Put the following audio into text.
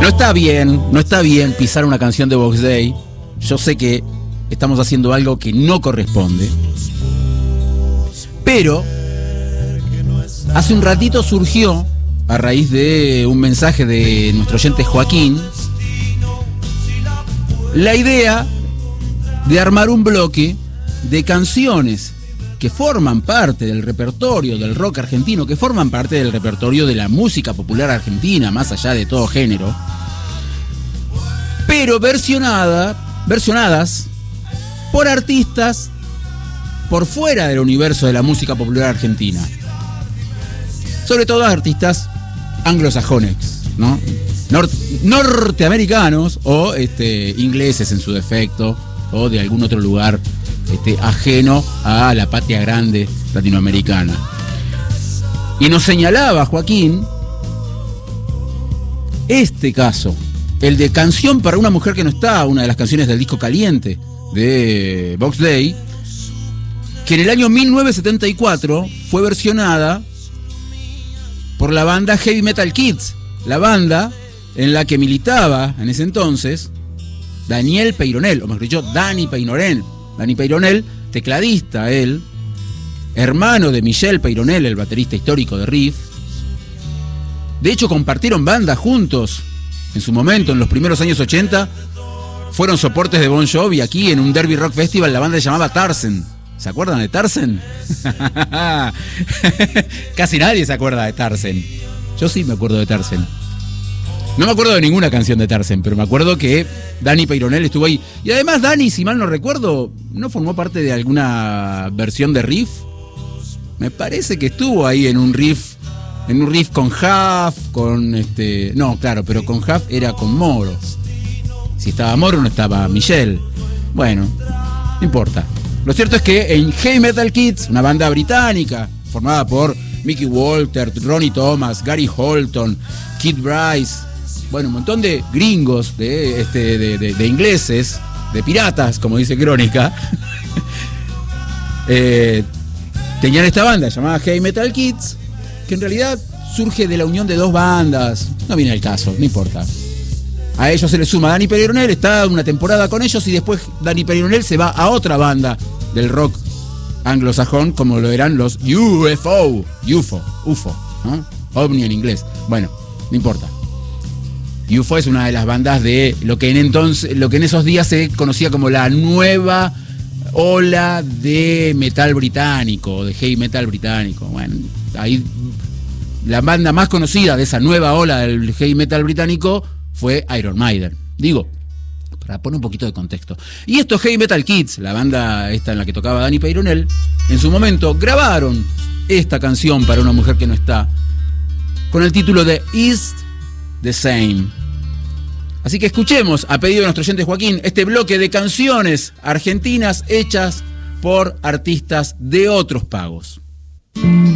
No está bien pisar una canción de Box Day. Yo sé que estamos haciendo algo que no corresponde. Pero hace un ratito surgió, a raíz de un mensaje de nuestro oyente Joaquín, la idea de armar un bloque de canciones que forman parte del repertorio del rock argentino, que forman parte del repertorio de la música popular argentina, más allá de todo género, pero versionadas por artistas por fuera del universo de la música popular argentina. Sobre todo artistas anglosajones, ¿no? Norteamericanos o ingleses en su defecto, o de algún otro lugar ajeno a la patria grande latinoamericana. Y nos señalaba Joaquín este caso, el de Canción para una mujer que no está, una de las canciones del disco Caliente de Box Day, que en el año 1974 fue versionada por la banda Heavy Metal Kids, la banda en la que militaba en ese entonces Daniel Peyronel, o mejor dicho, Dani Peyronel. Dani Peyronel, tecladista él, hermano de Michel Peyronel, el baterista histórico de Riff. De hecho, compartieron banda juntos en su momento, en los primeros años 80. Fueron soportes de Bon Jovi aquí en un Derby Rock Festival. La banda se llamaba Tarzan. ¿Se acuerdan de Tarzan? Casi nadie se acuerda de Tarzan. Yo sí me acuerdo de Tarzan. No me acuerdo de ninguna canción de Tarzan, pero me acuerdo que Dani Peyronel estuvo ahí. Y además Dani, si mal no recuerdo, ¿no formó parte de alguna versión de Riff? Me parece que estuvo ahí en un riff con Huff, con no, claro, pero con Huff era con Moro. Si estaba Moro no estaba Michelle. Bueno, no importa. Lo cierto es que en Heavy Metal Kids, una banda británica formada por Mickey Walter, Ronnie Thomas, Gary Holton, Kid Bryce, bueno, un montón de gringos, de ingleses, de piratas, como dice Crónica, tenían esta banda llamada Heavy Metal Kids, que en realidad surge de la unión de dos bandas. No viene al caso, no importa. A ellos se les suma Dani Peyronel, está una temporada con ellos y después Dani Peyronel se va a otra banda del rock anglosajón, como lo eran los UFO, ¿no? OVNI en inglés. Bueno, no importa. UFO es una de las bandas de lo que en esos días se conocía como la nueva ola de metal británico, de heavy metal británico. Bueno, ahí la banda más conocida de esa nueva ola del heavy metal británico fue Iron Maiden. Digo, para poner un poquito de contexto. Y estos Heavy Metal Kids, la banda esta en la que tocaba Dani Peyronel, en su momento grabaron esta canción para una mujer que no está, con el título de Is the Same. Así que escuchemos, a pedido de nuestro oyente Joaquín, este bloque de canciones argentinas hechas por artistas de otros pagos.